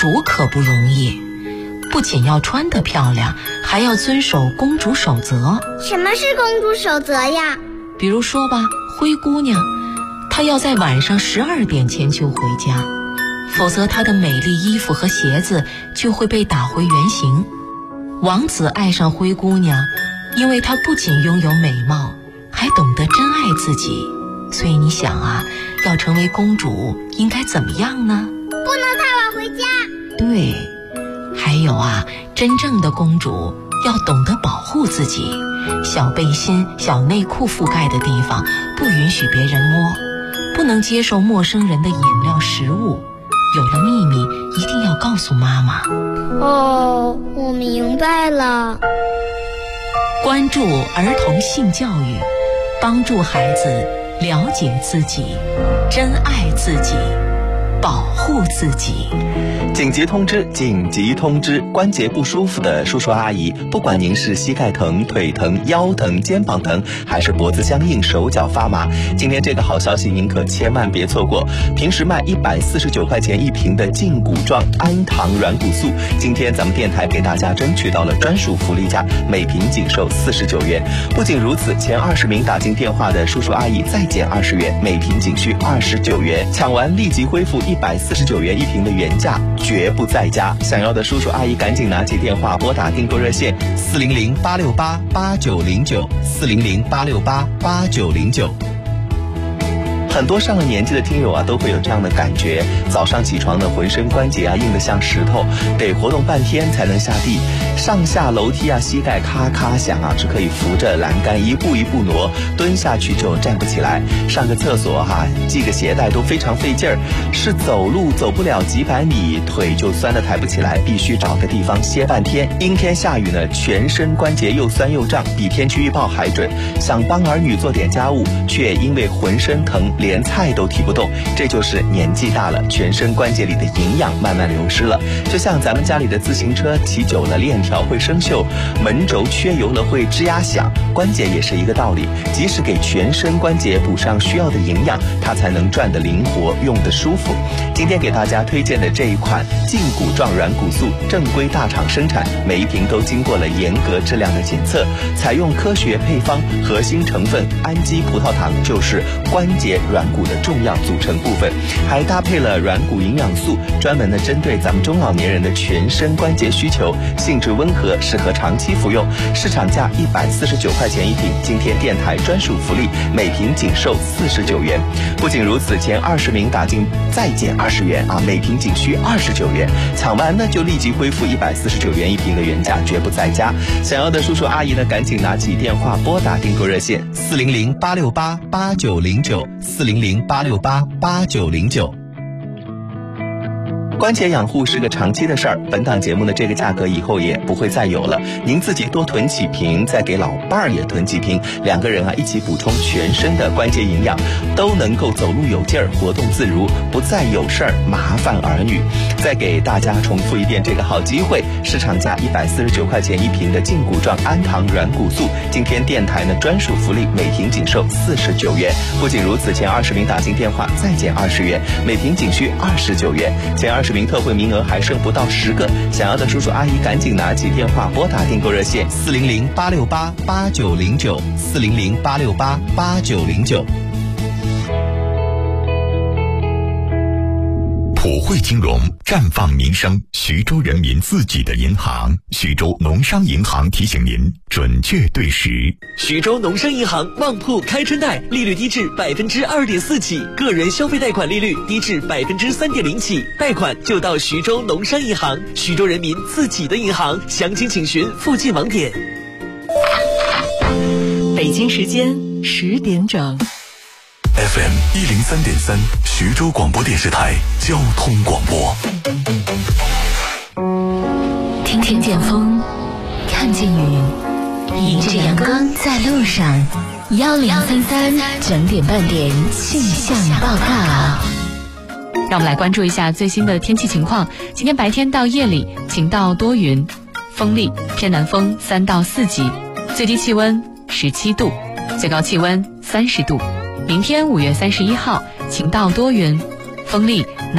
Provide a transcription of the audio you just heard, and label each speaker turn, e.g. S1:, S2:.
S1: 主可不容易，不仅要穿得漂亮，还要遵守公主守则。
S2: 什么是公主守则呀？
S1: 比如说吧，灰姑娘，她要在晚上12点前就回家，否则她的美丽衣服和鞋子就会被打回原形。王子爱上灰姑娘，因为她不仅拥有美貌，还懂得珍爱自己。所以你想啊，要成为公主应该怎么样呢？
S2: 不能太晚回家。
S1: 对，还有啊，真正的公主要懂得保护自己，小背心、小内裤覆盖的地方不允许别人摸，不能接受陌生人的饮料食物，有了秘密一定要告诉妈妈。
S2: 哦，我明白了。
S1: 关注儿童性教育，帮助孩子了解自己，珍爱自己，保护自己。
S3: 紧急通知！紧急通知！关节不舒服的叔叔阿姨，不管您是膝盖疼、腿疼、腰疼、肩膀疼，还是脖子僵硬、手脚发麻，今天这个好消息您可千万别错过。平时卖149块钱一瓶的胫骨状氨糖软骨素，今天咱们电台给大家争取到了专属福利价，每瓶仅售49元。不仅如此，前20名打进电话的叔叔阿姨再减20元，每瓶仅需29元。抢完立即恢复149元一瓶的原价，绝不再加。想要的叔叔阿姨赶紧拿起电话拨打订购热线400-868-8909，400-868-8909。很多上了年纪的听友啊，都会有这样的感觉，早上起床呢，浑身关节啊硬得像石头，得活动半天才能下地，上下楼梯啊，膝盖咔咔响啊，只可以扶着栏杆一步一步挪，蹲下去就站不起来，上个厕所系个鞋带都非常费劲儿，是走路走不了几百米，腿就酸得抬不起来，必须找个地方歇半天。阴天下雨呢，全身关节又酸又胀，比天气预报还准。想帮儿女做点家务，却因为浑身疼连菜都提不动，这就是年纪大了，全身关节里的营养慢慢流失了。就像咱们家里的自行车骑久了链条会生锈，门轴缺油了会吱呀响，关节也是一个道理，即使给全身关节补上需要的营养，它才能转得灵活，用得舒服。今天给大家推荐的这一款胫骨状软骨素，正规大厂生产，每一瓶都经过了严格质量的检测，采用科学配方，核心成分氨基葡萄糖就是关节软骨的重要组成部分，还搭配了软骨营养素，专门的针对咱们中老年人的全身关节需求，性质温和，适合长期服用。市场价149块钱一瓶，今天电台专属福利，每瓶仅售49元。不仅如此，前20名打进再减20元啊，每瓶仅需29元。抢完呢就立即恢复149元一瓶的原价，绝不再加。想要的叔叔阿姨呢，赶紧拿起电话拨打订购热线400-868-8909，400-868-8909。关节养护是个长期的事儿，本档节目的这个价格以后也不会再有了，您自己多囤几瓶，再给老伴儿也囤几瓶，两个人啊一起补充全身的关节营养，都能够走路有劲儿，活动自如，不再有事儿麻烦儿女。再给大家重复一遍这个好机会，市场价149块钱一瓶的胫骨状氨糖软骨素，今天电台呢专属福利，每瓶仅售49元。不仅如此，前20名打进电话再减20元，每瓶仅需29元。前20名特惠名额还剩不到10个，想要的叔叔阿姨赶紧拿起电话拨打订购热线400-868-8909，400-868-8909。
S4: 普惠金融，绽放民生，徐州人民自己的银行。徐州农商银行提醒您准确对时。
S5: 徐州农商银行旺铺开春贷，利率低至2.4%起，个人消费贷款利率低至3.0%起，贷款就到徐州农商银行，徐州人民自己的银行。详情请询附近网点。
S1: 北京时间10点整。
S4: FM 103.3，徐州广播电视台交通广播。
S6: 听见风，看见雨，迎着阳光在路上。1033整点半点气象报告。
S7: 让我们来关注一下最新的天气情况。今天白天到夜里晴到多云，风力偏南风3到4级，最低气温17度，最高气温30度。明天5月31号晴到多云，风力